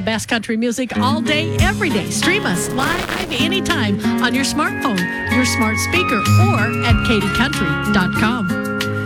best country music all day, every day. Stream us live anytime on your smartphone, your smart speaker, or at katiecountry.com.